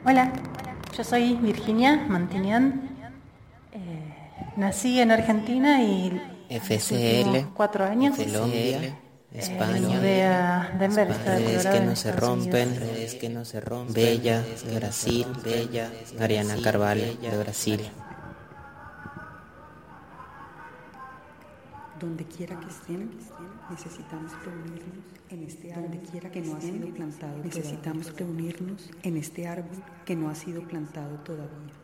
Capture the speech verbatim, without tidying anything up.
Hola, yo soy Virginia Mantinian. Eh, nací en Argentina y F en los C L, últimos cuatro años Colombia, eh, me España, mudé a Denver, estado de redes Colorado, que en no se Estados Unidos. rompen, redes que no se rompen, Bella, de Brasil, Bella, Ariana Carvalho, de Brasil. Donde quiera que estén, necesitamos reunirnos en este árbol que no ha sido plantado. Necesitamos reunirnos en este árbol que no ha sido plantado todavía.